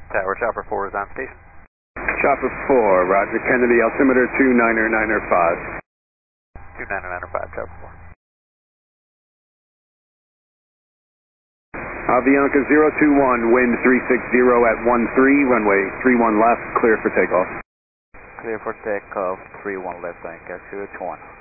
Tower, Chopper 4 is on station. Chopper 4, Roger. Kennedy, altimeter 299er5. 299er5, Chopper 4. Avianca 021, wind 360 at 13, runway 31 left, clear for takeoff. Clear for takeoff, 31 left, Avianca 021.